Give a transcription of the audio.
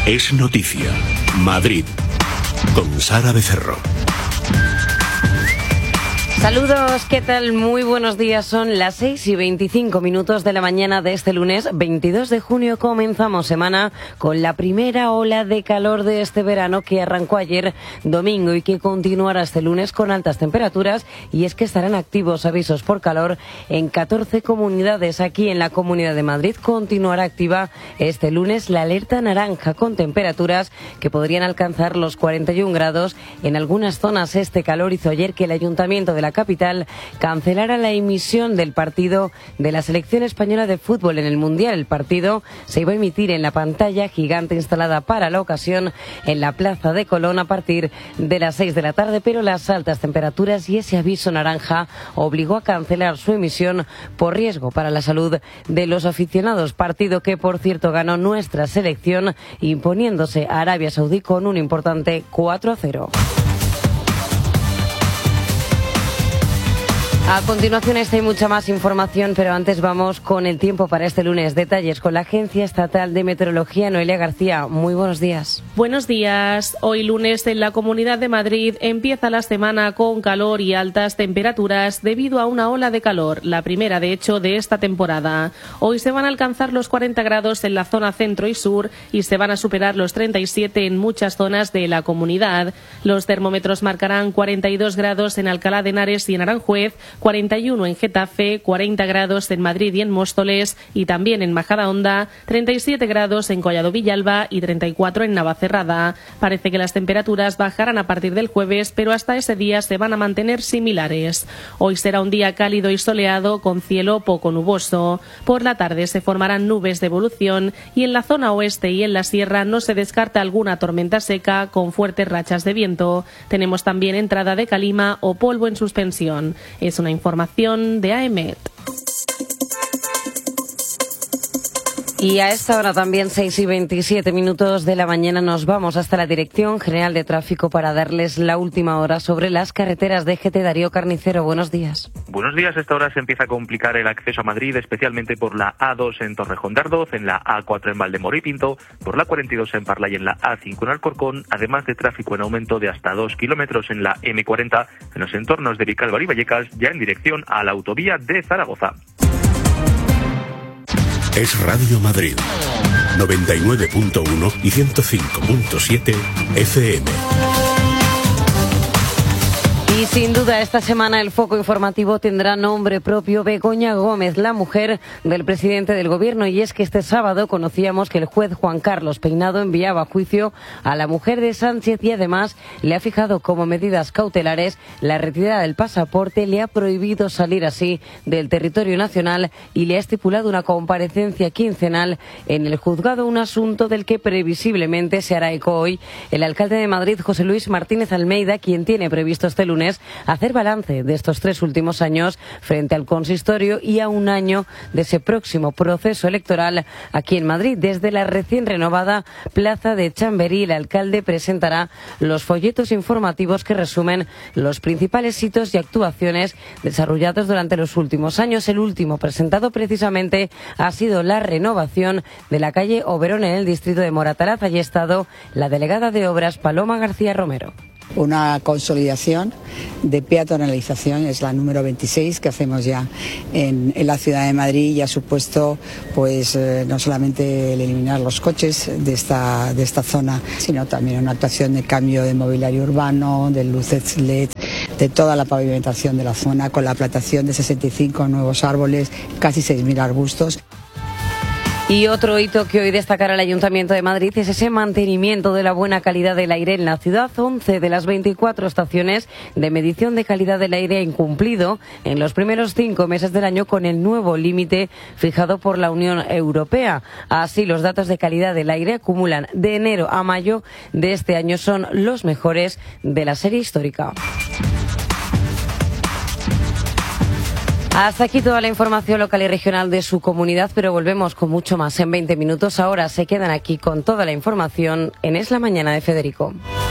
Es noticia. Madrid. Con Sara Becerro. Saludos, ¿qué tal? Muy buenos días, son las 6:25 de la mañana de este lunes 22 de junio. Comenzamos semana con la primera ola de calor de este verano que arrancó ayer domingo y que continuará este lunes con altas temperaturas, y es que estarán activos avisos por calor en 14 comunidades. Aquí en la Comunidad de Madrid continuará activa este lunes la alerta naranja con temperaturas que podrían alcanzar los 41 grados en algunas zonas. Este calor hizo ayer que el Ayuntamiento de la capital cancelara la emisión del partido de la selección española de fútbol en el Mundial. El partido se iba a emitir en la pantalla gigante instalada para la ocasión en la Plaza de Colón a partir de las 6 de la tarde, pero las altas temperaturas y ese aviso naranja obligó a cancelar su emisión por riesgo para la salud de los aficionados. Partido que, por cierto, ganó nuestra selección imponiéndose a Arabia Saudí con un importante 4-0. A continuación esta y mucha más información, pero antes vamos con el tiempo para este lunes. Detalles con la Agencia Estatal de Meteorología. Noelia García, muy buenos días. Buenos días. Hoy lunes en la Comunidad de Madrid empieza la semana con calor y altas temperaturas debido a una ola de calor, la primera de hecho de esta temporada. Hoy se van a alcanzar los 40 grados en la zona centro y sur y se van a superar los 37 en muchas zonas de la comunidad. Los termómetros marcarán 42 grados en Alcalá de Henares y en Aranjuez, 41 en Getafe, 40 grados en Madrid y en Móstoles y también en Majadahonda, 37 grados en Collado Villalba y 34 en Navacerrada. Parece que las temperaturas bajarán a partir del jueves, pero hasta ese día se van a mantener similares. Hoy será un día cálido y soleado con cielo poco nuboso. Por la tarde se formarán nubes de evolución y en la zona oeste y en la sierra no se descarta alguna tormenta seca con fuertes rachas de viento. Tenemos también entrada de calima o polvo en suspensión. Es una información de AEMET. Y a esta hora también, 6:27 de la mañana, nos vamos hasta la Dirección General de Tráfico para darles la última hora sobre las carreteras de DGT. Darío Carnicero, buenos días. Buenos días. A esta hora se empieza a complicar el acceso a Madrid, especialmente por la A2 en Torrejón de Ardoz, en la A4 en Valdemoro y Pinto, por la 42 en Parla y en la A5 en Alcorcón, además de tráfico en aumento de hasta 2 kilómetros en la M40 en los entornos de Vicálvaro y Vallecas, ya en dirección a la autovía de Zaragoza. Es Radio Madrid, 99.1 y 105.7 FM. Y sin duda esta semana el foco informativo tendrá nombre propio: Begoña Gómez, la mujer del presidente del gobierno. Y es que este sábado conocíamos que el juez Juan Carlos Peinado enviaba a juicio a la mujer de Sánchez y además le ha fijado como medidas cautelares la retirada del pasaporte, le ha prohibido salir así del territorio nacional y le ha estipulado una comparecencia quincenal en el juzgado, un asunto del que previsiblemente se hará eco hoy el alcalde de Madrid, José Luis Martínez Almeida, quien tiene previsto este lunes hacer balance de estos 3 últimos años frente al consistorio y a un año de ese próximo proceso electoral aquí en Madrid. Desde la recién renovada Plaza de Chamberí, el alcalde presentará los folletos informativos que resumen los principales hitos y actuaciones desarrollados durante los últimos años. El último presentado precisamente ha sido la renovación de la calle Oberón en el distrito de Moratalaz. Allí ha estado la delegada de Obras, Paloma García Romero. Una consolidación de peatonalización, es la número 26 que hacemos ya en la ciudad de Madrid, y ha supuesto pues no solamente el eliminar los coches de esta zona, sino también una actuación de cambio de mobiliario urbano, de luces LED, de toda la pavimentación de la zona, con la plantación de 65 nuevos árboles, casi 6.000 arbustos. Y otro hito que hoy destacará el Ayuntamiento de Madrid es ese mantenimiento de la buena calidad del aire en la ciudad. 11 de las 24 estaciones de medición de calidad del aire han incumplido en los primeros 5 meses del año con el nuevo límite fijado por la Unión Europea. Así, los datos de calidad del aire acumulan de enero a mayo de este año son los mejores de la serie histórica. Hasta aquí toda la información local y regional de su comunidad, pero volvemos con mucho más en 20 minutos. Ahora se quedan aquí con toda la información en Es la Mañana de Federico.